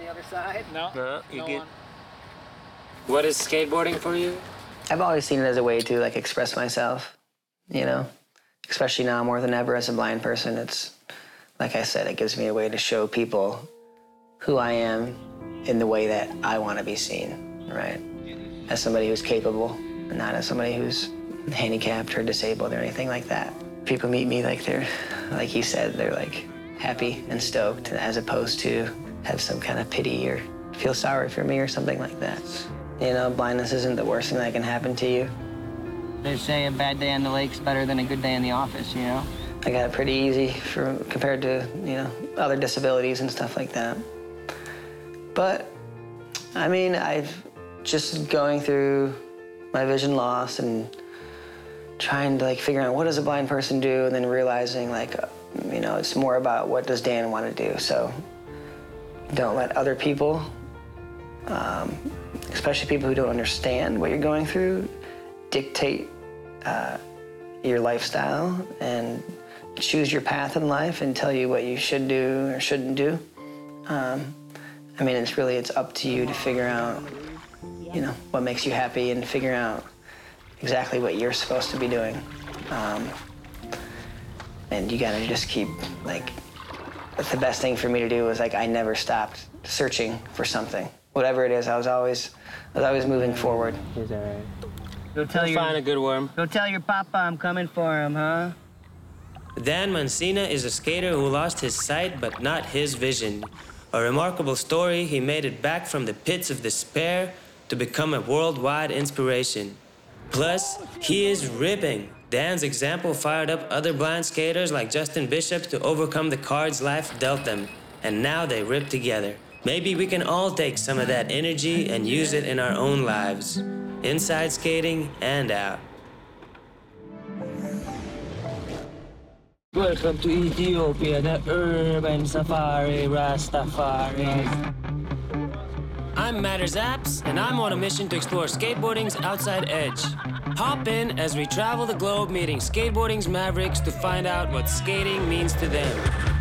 the other side? No? No, you No get... one. What is skateboarding for you? I've always seen it as a way to like express myself, you know, especially now more than ever as a blind person. It's, like I said, it gives me a way to show people who I am in the way that I want to be seen, right? As somebody who's capable, and not as somebody who's handicapped or disabled or anything like that. People meet me like they're, like he said, they're like happy and stoked, as opposed to have some kind of pity or feel sorry for me or something like that. You know, blindness isn't the worst thing that can happen to you. They say a bad day on the lake's better than a good day in the office, you know? I got it pretty easy compared to, you know, other disabilities and stuff like that. But, I mean, I've just going through my vision loss and trying to, like, figure out what does a blind person do, and then realizing, like, you know, it's more about what does Dan want to do. So don't let other people, especially people who don't understand what you're going through, dictate your lifestyle and choose your path in life and tell you what you should do or shouldn't do. I mean, it's up to you to figure out, you know, what makes you happy and figure out exactly what you're supposed to be doing. And you gotta just keep, like, the best thing for me to do was, like, I never stopped searching for something. Whatever it is, I was always moving forward. He's all right. Go tell Find a good worm. Go tell your papa I'm coming for him, huh? Dan Mancina is a skater who lost his sight but not his vision. A remarkable story, he made it back from the pits of despair to become a worldwide inspiration. Plus, he is ripping. Dan's example fired up other blind skaters like Justin Bishop to overcome the cards life dealt them. And now they rip together. Maybe we can all take some of that energy and use it in our own lives. Inside skating and out. Welcome to Ethiopia, the urban safari, Rastafari. I'm Matters Apps, and I'm on a mission to explore skateboarding's outside edge. Hop in as we travel the globe meeting skateboarding's mavericks to find out what skating means to them.